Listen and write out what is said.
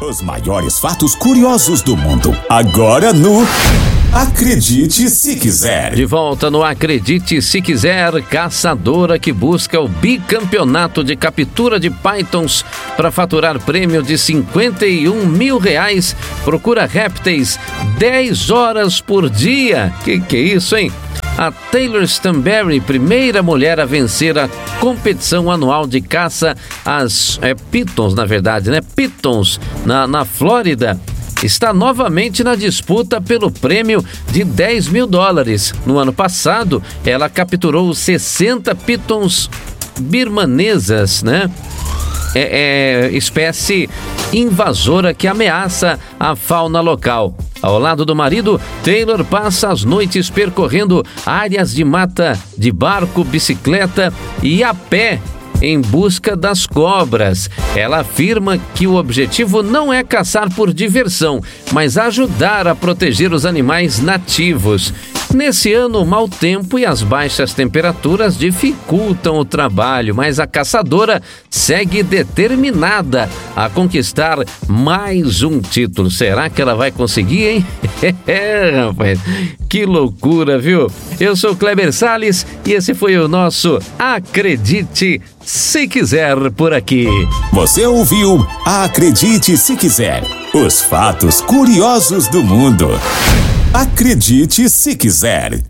Os maiores fatos curiosos do mundo. Agora no Acredite Se Quiser. De volta no Acredite Se Quiser. Caçadora que busca o bicampeonato de captura de pythons para faturar prêmio de R$51 mil. Procura répteis 10 horas por dia. Que é isso, hein? A Taylor Stanberry, primeira mulher a vencer a competição anual de caça às pitons, na verdade, né? Pitons, na Flórida, está novamente na disputa pelo prêmio de $10 mil. No ano passado, ela capturou 60 pitons birmanesas, né? Espécie invasora que ameaça a fauna local. Ao lado do marido, Taylor passa as noites percorrendo áreas de mata de barco, bicicleta e a pé em busca das cobras. Ela afirma que o objetivo não é caçar por diversão, mas ajudar a proteger os animais nativos. Nesse ano, o mau tempo e as baixas temperaturas dificultam o trabalho, mas a caçadora segue determinada a conquistar mais um título. Será que ela vai conseguir, hein? Rapaz, que loucura, viu? Eu sou Kleber Salles e esse foi o nosso Acredite Se Quiser por aqui. Você ouviu Acredite Se Quiser. Os fatos curiosos do mundo. Acredite Se Quiser.